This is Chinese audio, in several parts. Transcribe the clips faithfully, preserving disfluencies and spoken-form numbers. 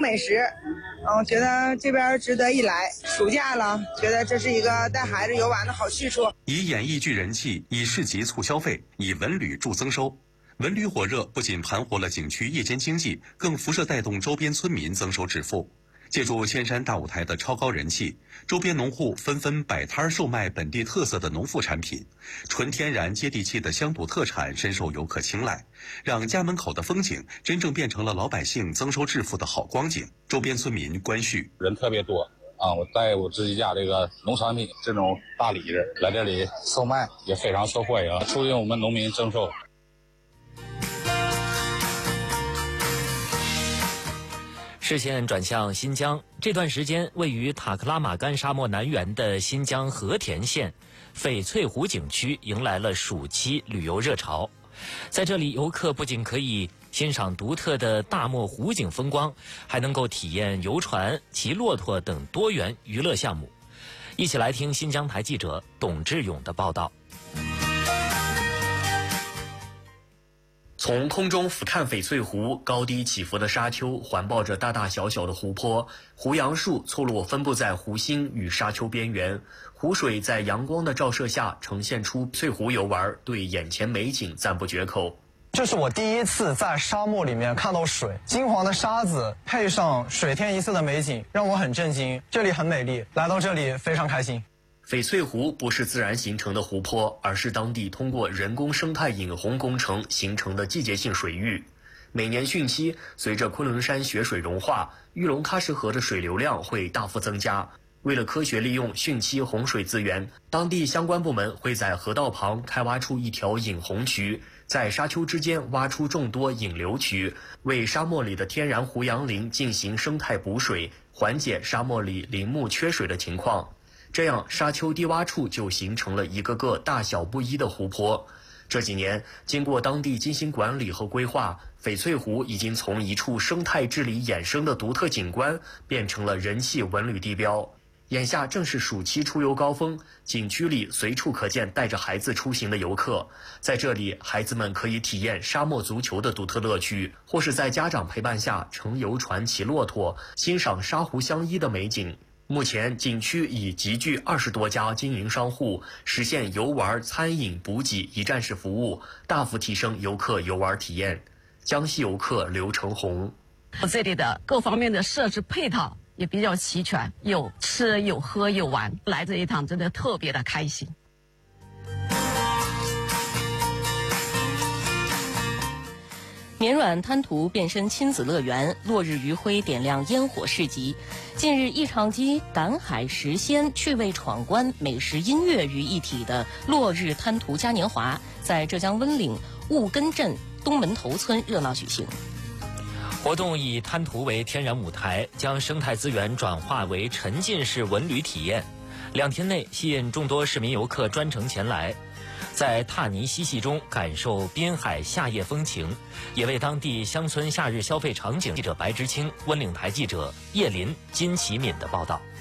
美食，嗯，觉得这边值得一来。暑假了，觉得这是一个带孩子游玩的好去处。 以演艺聚人气，以市集促消费，以文旅助增收。文旅火热不仅盘活了景区夜间经济，更辐射带动周边村民增收致富。借助千山大舞台的超高人气，周边农户纷纷摆摊售卖本地特色的农副产品，纯天然接地气的乡土特产深受游客青睐，让家门口的风景真正变成了老百姓增收致富的好光景。周边村民关续， 人特别多啊！我带我自己家这个农产品这种大礼子来这里售卖，也非常受欢迎，促进我们农民增收。 视线转向新疆，这段时间位于塔克拉玛干沙漠南缘的新疆和田县翡翠湖景区迎来了暑期旅游热潮。在这里，游客不仅可以欣赏独特的大漠湖景风光，还能够体验游船、骑骆驼等多元娱乐项目。一起来听新疆台记者董志勇的报道。从空中俯瞰翡翠湖，高低起伏的沙丘环抱着大大小小的湖泊，胡杨树错落分布在湖心与沙丘边缘，湖水在阳光的照射下呈现出翠湖游玩，对眼前美景赞不绝口。 这是我第一次在沙漠里面看到水，金黄的沙子配上水天一色的美景，让我很震惊。这里很美丽，来到这里非常开心。 翡翠湖不是自然形成的湖泊，而是当地通过人工生态引洪工程形成的季节性水域。每年汛期，随着昆仑山雪水融化，玉龙喀什河的水流量会大幅增加。为了科学利用汛期洪水资源，当地相关部门会在河道旁开挖出一条引洪渠，在沙丘之间挖出众多引流渠，为沙漠里的天然胡杨林进行生态补水，缓解沙漠里林木缺水的情况。这样，沙丘低洼处就形成了一个个大小不一的湖泊。这几年，经过当地精心管理和规划，翡翠湖已经从一处生态治理衍生的独特景观，变成了人气文旅地标。眼下正是暑期出游高峰，景区里随处可见带着孩子出行的游客。在这里，孩子们可以体验沙漠足球的独特乐趣，或是在家长陪伴下乘游船、骑骆驼，欣赏沙湖相依的美景。目前，景区已集聚二十多家经营商户，实现游玩、餐饮、补给一站式服务，大幅提升游客游玩体验。江西游客刘成红， 这里的各方面的设施配套也比较齐全，有吃有喝有玩，来这一趟真的特别的开心。 绵软滩涂变身亲子乐园，落日余晖点亮烟火市集。近日，一场集赶海食鲜、趣味闯关、美食音乐于一体的落日滩涂嘉年华，在浙江温岭雾根镇东门头村热闹举行。 活动以滩涂为天然舞台，将生态资源转化为沉浸式文旅体验。两天内吸引众多市民游客专程前来，在踏泥嬉戏中感受滨海夏夜风情，也为当地乡村夏日消费场景。记者白知青，温岭台记者叶林、金启敏的报道。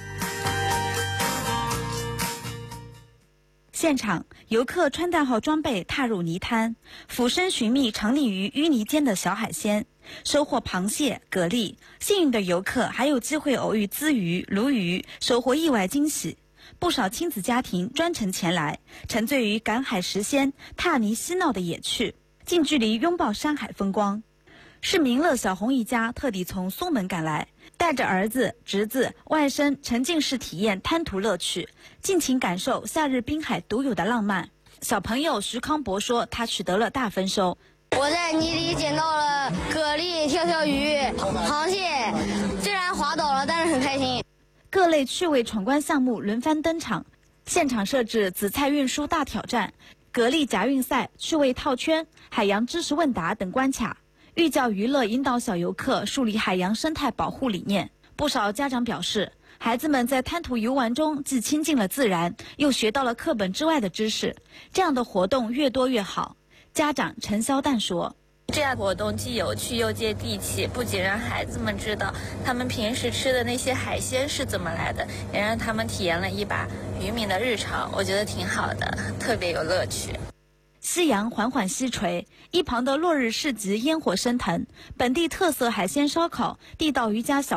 现场，游客穿戴好装备踏入泥滩，俯身寻觅藏匿于淤泥间的小海鲜，收获螃蟹、蛤蜊。幸运的游客还有机会偶遇鲻鱼、鲈鱼，收获意外惊喜。不少亲子家庭专程前来，沉醉于赶海食鲜、踏泥嬉闹的野趣，近距离拥抱山海风光。市民乐小红一家特地从苏门赶来，带着儿子、侄子、外甥沉浸式体验滩涂乐趣，尽情感受夏日滨海独有的浪漫。小朋友徐康博说，他取得了大丰收。 我在泥里捡到了蛤蜊、跳跳鱼、螃蟹，虽然滑倒了，但是很开心。 各类趣味闯关项目轮番登场，现场设置紫菜运输大挑战、蛤蜊夹运赛、趣味套圈、海洋知识问答等关卡，寓教于乐，引导小游客树立海洋生态保护理念。不少家长表示，孩子们在滩涂游玩中既亲近了自然，又学到了课本之外的知识，这样的活动越多越好。家长陈肖蛋说， 这样活动既有趣又接地气，不仅让孩子们知道他们平时吃的那些海鲜是怎么来的，也让他们体验了一把渔民的日常，我觉得挺好的，特别有乐趣。 夕阳缓缓西垂，一旁的落日市集烟火升腾，本地特色海鲜烧烤、地道渔家小